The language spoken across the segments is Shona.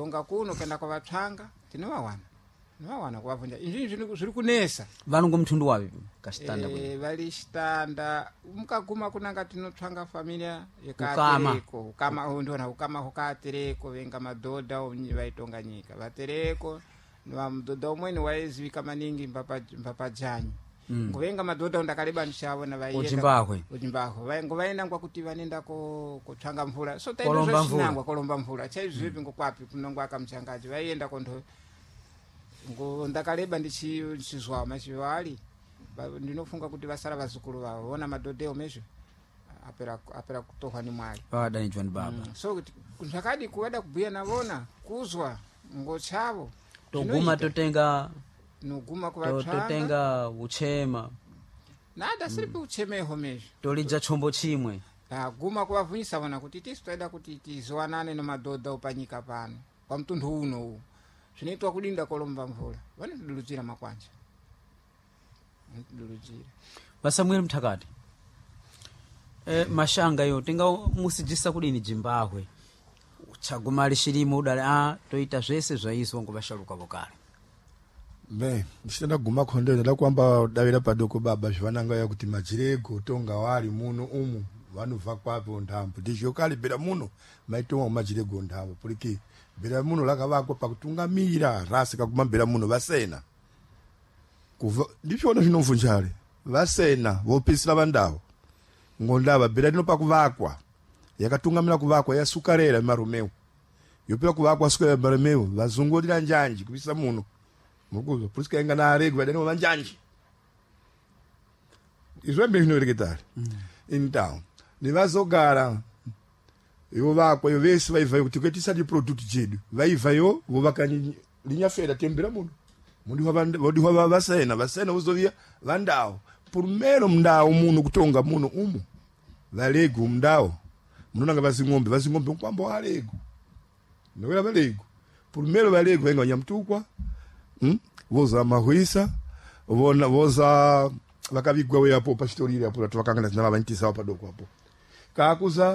unga kuno kenda kwa vatsanga tinowawana kuvavunja izvi zviri kunesa vanhu ngomthundu wapi kashitanda vali xitanda mukaguma kunanga tinotsvanga familia ukama ndona ukama hukatereko venga madhodha vaitonga nyika vatereko mudhodha umweni waizivika maningi mbapajanyi nguvenga madhodha undakareba ndichavona vaiyenda vainangwa kuti vanenda kutsvanga mvura so taizvoshinangwa kolomba mvura chaizvipi ngokwapi kunongwa akamuchangaji vaienda kondo ndakareba ndichizwa machivali ndinofunga kuti vasara vazukuru vavo vona madhodheo mezvo apera kutohwa nimwari vadanidzwa ndibaba so zvakadi kuvada kubhuya navona kuzwa ngochavo toguma noguma kuvatsvanga totenga uchema nada siripi uchemeho mezvo tolidza chombo chimwe guma kuvabvunyisa vona kuti tisu toida kuti tizowanane nemadhodha upanyika pano pamutundu uno zvinoitwa kudinda kolomba mvura vanotiduludzira makwanja vasamuel Mthakati mashanga yo tingamusijisa kudini jimbahwe chagumali shirimo udale toita zvese zvaizwa ngobasharuka vokale ndichitenda guma khonde ndakwamba davira padoko baba zvivananga ya kuti majirego tonga wali muno umu vanobva kwapo ndambo ndizvokali bera muno maitonga majirego ndambo puliki bera muno lakavakwa pakutungamira rasi kagumambira muno vasena ndizvona zvinovhunjare vasena vopisira vandawo ngondava bera rino pakuvakwa yakatungamira kuvakwa yasukarera maromeo yopera kuvakwa sukarera maromeo vazungurira njanji kupisa muno mukuzo pulisika inga na aregu vadeno vanjanji izvembe zvinoreketari in town nevazogara ivo vakwa ivo vese vaibvayo kuti kwetisati product jedu vaibvayo vovakalinyafera tembera muno vodiwa vasena vozovia vandawo purumero mundawo muno kutonga muno umu valegu mundawo munonanga vazing'ombe nkwamba walegu novera valegu purumero valegu vainga vanyamtukwa voza mahwisa voza vakavigwa weyapo pachitoriri apo tovakangana zina vavanyitisawo padoko apo kakuza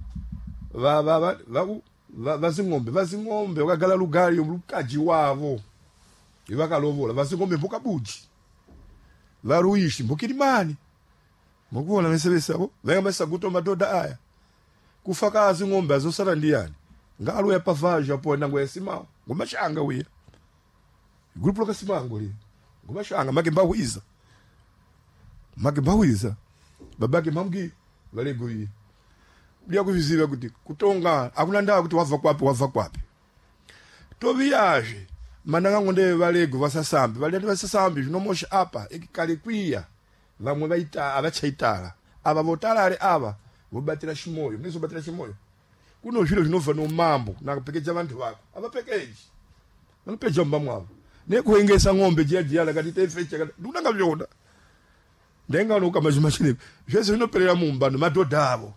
vazing'ombe vakagala lugari lukaji wavo ivakalovola vazing'ombe mbukabuji varuishi mbukirimani mukuona vesevese avo vainga masaguto madhodha aya kufa kazing'ombe azosara ndiyani ngaluya pavaja apo nango yasimawo ngomashanga wiya grupo lokasimango li ngomashanga makembahwiza babake mamgi valego yi bya kuviziva kuti kutonga akuna ndawa kuti wava kwapi toviyaje mananga ngonde valego vasasambi zvinomosha apa ikikale kwiya vamwe vaita avachaitala ava votalare ava vobatira shimoyo mnizobatira shimoyo kuno zviro zvinobva nomambo nakapekeja vantu vako avapekeji vanopeja mumba mwavo nekuhengesa ng'ombe jiya lakati tefecha ndunanga vyona ndenga no kama zvimashine zvese zvinoperera mumbano madhodha avo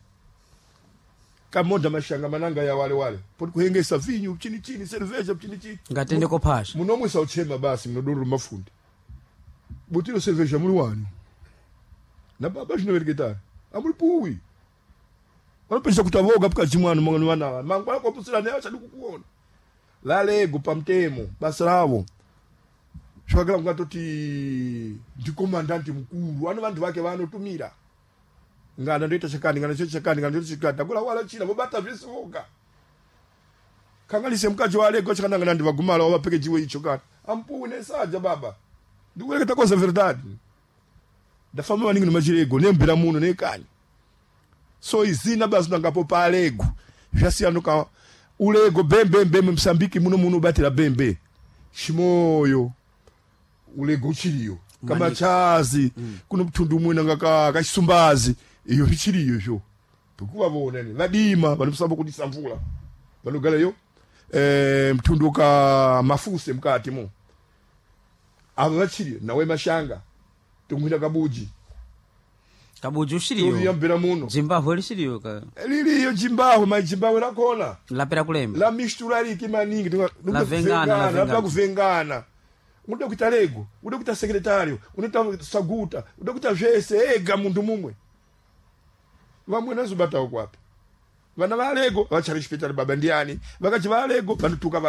kamoda mashanga mananga ya wale poti kuhengesa vinyu chini cerveja chini ngatende kopasha munomwisa uchema basi munodurura mafundi butiro cerveja muri wani na baba zvinovereketara amuri puwi vanopesha kutavoga pukachimwana mangano vana mangwana kopusira nayo chadi kukuona valego pamtemo basa ravo shwagala ngatoti ndikomandanti mukuru vano vantu vake vanotumira ngana ndoita chakani takula wala china vobata zvese voga kangalise mukaji walego chakananga ndivagumala wavapekejiwe icho kana ampuwe nesaja baba ndikureketa koza verdade ndafamba maningi nemachirego nembira muno nekani so izina basi nangapo palego zvasiyanuka ulego bembe Msambiki muno batira bembe shimoyo ulego uchiriyo kama chazi kuno mtundu mwina ngaka kachisumbazi iyo bichiriyo zvo tukuva bonene vadima vanosaba kudisa mvula vanogala yo mtundu ka mafuse mkati mo ava vachiriyo nawe mashanga tumwina kabuji ushiriyo tuyambira muno Zimbabwe lishiriyo ka liliyo Zimbabwe rakona lapera kulemba la mishtura liki maningi la vengana unoda kuita lego unoda kuita sekretario unoda saguta unoda kuita zvese ega mundu mumwe vamwe nazobatawo kwapi vana valego vachari hospital baba ndiani vakachi valego vanotuka